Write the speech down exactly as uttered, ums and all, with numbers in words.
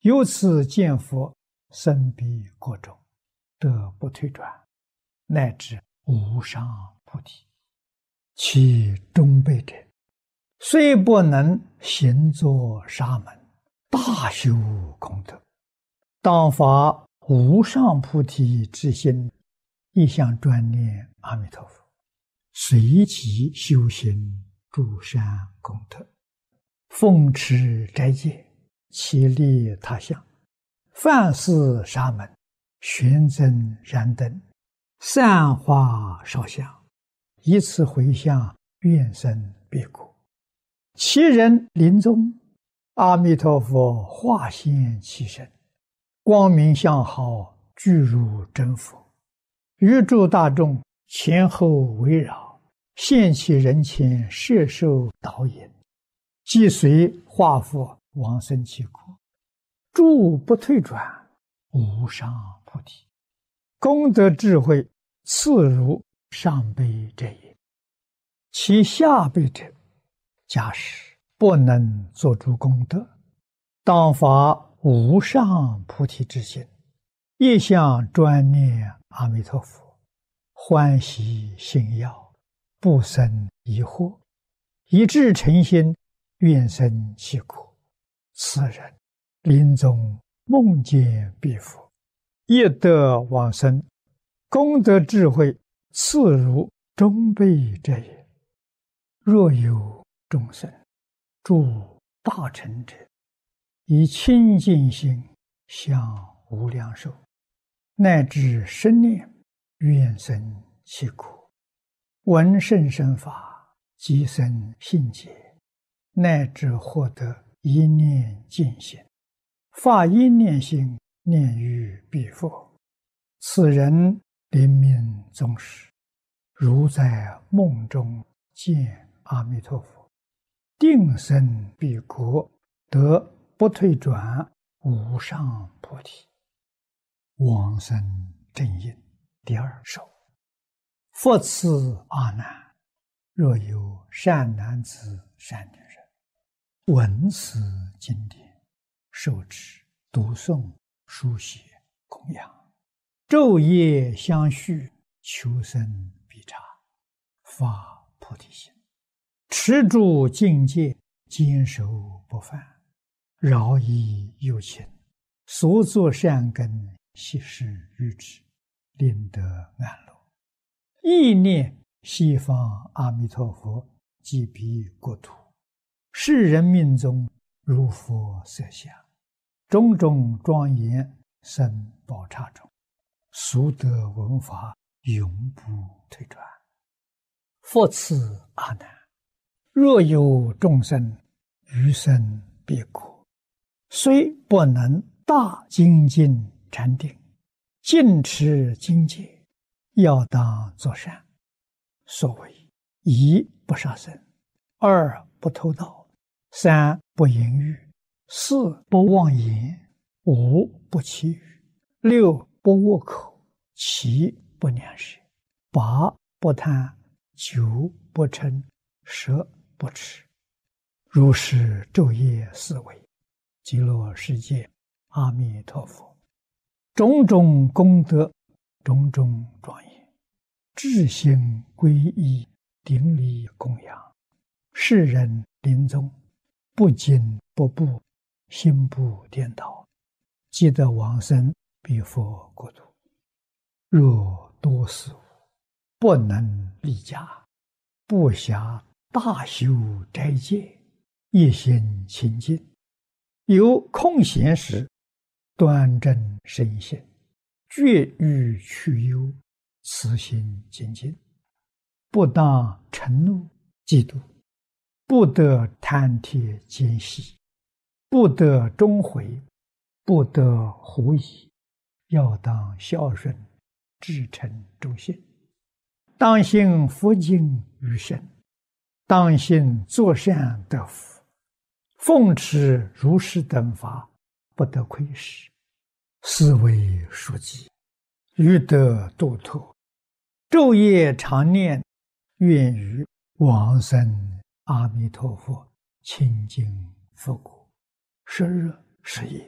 由此见佛身彼国中，得不退转，乃至无上菩提。其中辈者，虽不能行作沙门，大修功德，当发无上菩提之心，一向专念阿弥陀佛，随即修行诸善功德，奉持斋戒，其利他乡，饭施沙门，玄增燃灯，散花烧香，以此回向愿生彼国。其人临终，阿弥陀佛化现其身，光明相好，具如真佛，于诸大众前后围绕，现其人前，摄受导引，即随化佛往生其国，诸不退转，无上菩提。功德智慧次如上辈者也。其下辈者，假使不能做诸功德，当发无上菩提之心，一向专念阿弥陀佛，欢喜信要，不生疑惑，以至诚心，愿生其国。此人临终梦见彼佛，亦得往生，功德智慧次如中辈者也。若有众生诸大成者，以清净心向无量寿，乃至生念愿生其国，闻甚深法，即生信解，乃至获得一念净心，发一念心，念于彼佛。此人临命终时，如在梦中见阿弥陀佛，定生彼国，得不退转，无上菩提。往生正因第二首。复次阿难，若有善男子善女人，闻此经典，受持读诵书写供养，昼夜相续，求生必察，发菩提心，持住境界，坚守不犯，饶益有情，所作善根，悉施于之，令得安乐。意念西方阿弥陀佛即彼国土，世人命中如佛色相，种种庄严生宝刹中，速得闻法，永不退转。复次阿难，若有众生余生彼国，虽不能大精进禅定，尽持经戒，要当作善。所谓一不杀生，二不偷盗，三不淫欲，四不妄言，五不绮语，六不恶口，七不两舌，八不贪，九不嗔，十不痴。如是昼夜思维，极乐世界阿弥陀佛，种种功德，种种庄严，至心皈依，顶礼供养，世人临终不惊不怖，心不颠倒，即得往生彼佛国土。若多死无，不能立家，不暇大修斋戒，一心清净，有空闲时，端正身心，绝欲去忧，慈心精进，不当嗔怒嫉妒，不得贪帖奸细，不得终悔，不得狐疑，要当孝顺，至诚忠信，当信佛经于身，当信作善得福，奉持如是等法，不得亏失，是为书记，欲得度脱，昼夜常念，愿于往生阿弥陀佛清净佛国，是日是夜